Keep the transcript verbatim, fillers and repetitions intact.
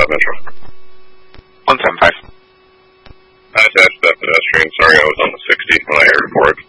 Metro. one seven five. I attached that pedestrian. Sorry, I was on the sixty when I heard for it.